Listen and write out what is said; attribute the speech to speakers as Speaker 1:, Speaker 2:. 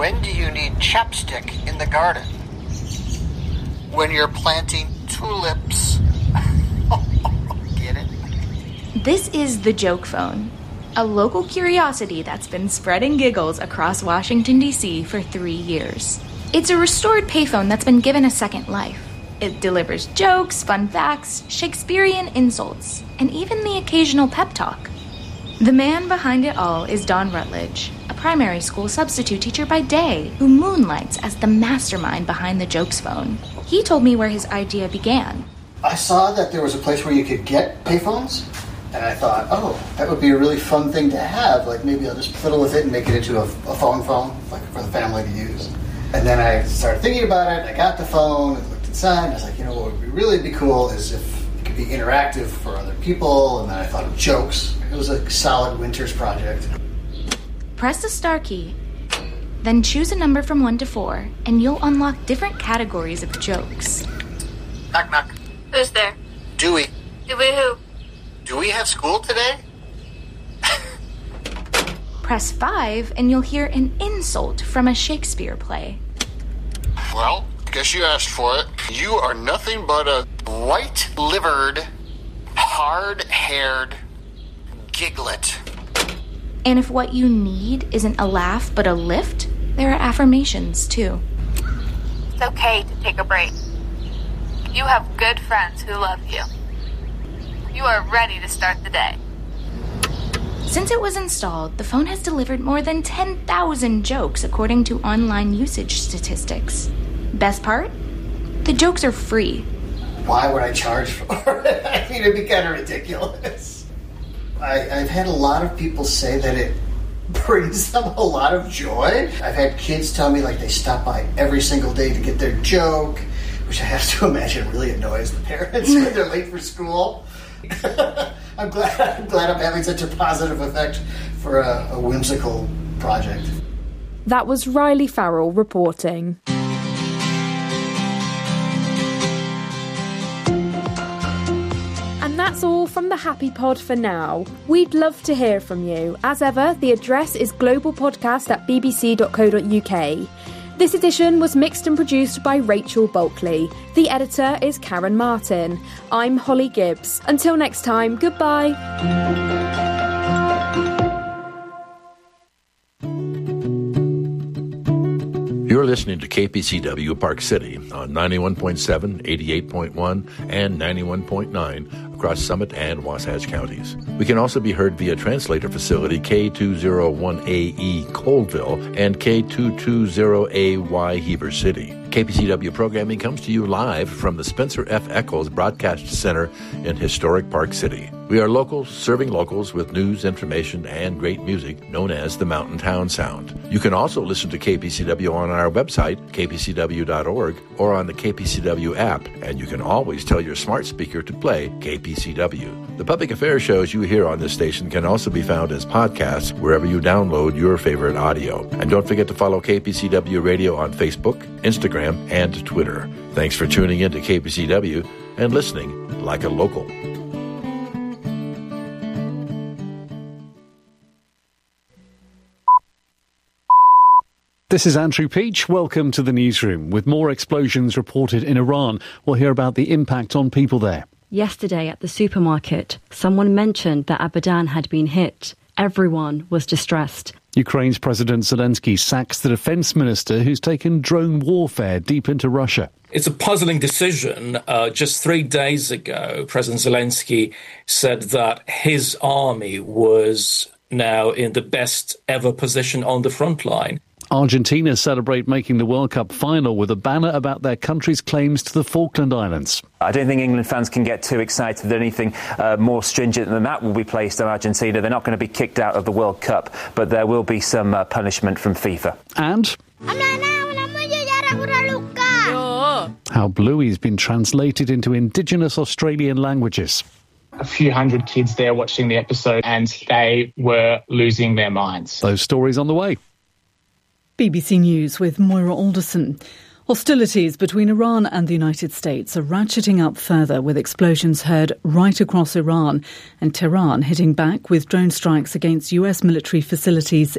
Speaker 1: When do you need chapstick in the garden? When you're planting tulips. Get it?
Speaker 2: This is the Joke Phone, a local curiosity that's been spreading giggles across Washington, D.C. for 3 years. It's a restored payphone that's been given a second life. It delivers jokes, fun facts, Shakespearean insults, and even the occasional pep talk. The man behind it all is Don Rutledge, a primary school substitute teacher by day who moonlights as the mastermind behind the Jokes Phone. He told me where his idea began.
Speaker 1: I saw that there was a place where you could get payphones, and I thought, oh, that would be a really fun thing to have. Like, maybe I'll just fiddle with it and make it into a phone, like for the family to use. And then I started thinking about it, I got the phone, and looked inside, and I was like, what would really be cool is if it could be interactive for other people, and then I thought of jokes. It was a solid Winters project.
Speaker 2: Press the star key, then choose a number from 1 to 4, and you'll unlock different categories of jokes.
Speaker 1: Knock, knock.
Speaker 3: Who's there?
Speaker 1: Dewey.
Speaker 3: Dewey who?
Speaker 1: Do we have school today?
Speaker 2: Press 5, and you'll hear an insult from a Shakespeare play.
Speaker 1: Well, guess you asked for it. You are nothing but a white-livered, hard-haired giglet.
Speaker 2: And if what you need isn't a laugh but a lift, there are affirmations, too.
Speaker 3: It's okay to take a break. You have good friends who love you. You are ready to start the day.
Speaker 2: Since it was installed, the phone has delivered more than 10,000 jokes according to online usage statistics. Best part? The jokes are free.
Speaker 1: Why would I charge for it? I mean, it'd be kind of ridiculous. I've had a lot of people say that it brings them a lot of joy. I've had kids tell me, like, they stop by every single day to get their joke, which I have to imagine really annoys the parents when they're late for school. I'm glad I'm having such a positive effect for a whimsical project.
Speaker 4: That was Riley Farrell reporting. And that's all from the Happy Pod for now. We'd love to hear from you. As ever, the address is globalpodcast@bbc.co.uk. This edition was mixed and produced by Rachel Bulkley. The editor is Karen Martin. I'm Holly Gibbs. Until next time, goodbye.
Speaker 5: You're listening to KPCW Park City on 91.7, 88.1, and 91.9 across Summit and Wasatch counties. We can also be heard via translator facility K201AE Coldville and K220AY Heber City. KPCW programming comes to you live from the Spencer F. Eccles Broadcast Center in historic Park City. We are locals serving locals with news, information, and great music known as the Mountain Town Sound. You can also listen to KPCW on our website, kpcw.org, or on the KPCW app, and you can always tell your smart speaker to play KPCW. The public affairs shows you hear on this station can also be found as podcasts wherever you download your favorite audio. And don't forget to follow KPCW Radio on Facebook, Instagram, and Twitter. Thanks for tuning in to KPCW and listening like a local.
Speaker 6: This is Andrew Peach. Welcome to the newsroom. With more explosions reported in Iran, we'll hear about the impact on people there.
Speaker 7: Yesterday at the supermarket, someone mentioned that Abadan had been hit. Everyone was distressed.
Speaker 6: Ukraine's President Zelensky sacks the defence minister who's taken drone warfare deep into Russia.
Speaker 8: It's a puzzling decision. Just 3 days ago, President Zelensky said that his army was now in the best ever position on the front line.
Speaker 6: Argentina celebrate making the World Cup final with a banner about their country's claims to the Falkland Islands.
Speaker 9: I don't think England fans can get too excited that anything more stringent than that will be placed on Argentina. They're not going to be kicked out of the World Cup, but there will be some punishment from FIFA.
Speaker 6: And how Bluey's been translated into indigenous Australian languages.
Speaker 10: A few hundred kids there watching the episode, and they were losing their minds.
Speaker 6: Those stories on the way.
Speaker 11: BBC News with Moira Alderson. Hostilities between Iran and the United States are ratcheting up further, with explosions heard right across Iran, and Tehran hitting back with drone strikes against US military facilities